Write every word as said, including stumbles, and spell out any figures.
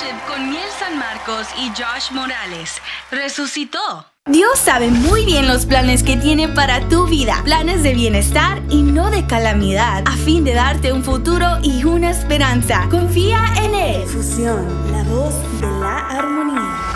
Worship con Miel San Marcos y Josh Morales. Resucitó. Dios sabe muy bien los planes que tiene para tu vida, planes de bienestar y no de calamidad, a fin de darte un futuro y una esperanza. Confía en Él. Fusión, la voz de la armonía.